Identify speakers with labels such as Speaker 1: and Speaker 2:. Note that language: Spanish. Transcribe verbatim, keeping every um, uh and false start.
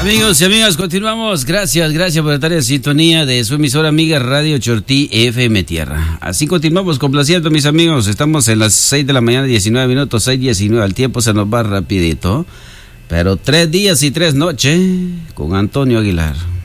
Speaker 1: Amigos y amigas, continuamos. Gracias, gracias por estar en sintonía de su emisora amiga Radio Chortí F M Tierra. Así continuamos complaciendo, mis amigos. Estamos en las seis de la mañana, diecinueve minutos, seis diecinueve. El tiempo se nos va rapidito. Pero tres días y tres noches con Antonio Aguilar.